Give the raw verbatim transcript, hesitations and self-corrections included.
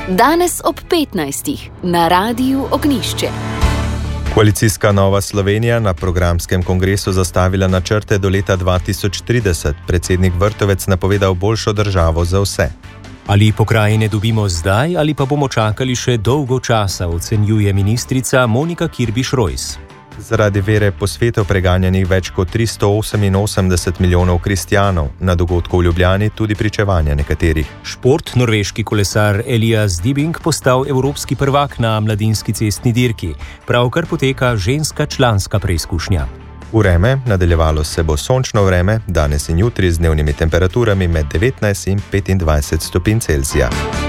Danes ob petnajstih na Radiu Ognjišče. Koalicijska Nova Slovenija na programskem kongresu zastavila načrte do leta dva tisoč trideset. Predsednik Vrtovec napovedal boljšo državo za vse. Ali pokrajine dobimo zdaj ali pa bomo čakali še dolgo časa, ocenjuje ministrica Monika Kirbiš-Rojs. Zaradi vere po svetu preganjanih več kot tristo oseminosemdeset milijonov kristjanov, na dogodku v Ljubljani tudi pričevanja nekaterih. Šport, norveški kolesar Elias Dibing postal evropski prvak na mladinski cestni dirki. Pravkar poteka ženska članska preizkušnja. Vreme, nadaljevalo se bo sončno vreme, danes in jutri z dnevnimi temperaturami med devetnajst in petindvajset stopinj Celzija.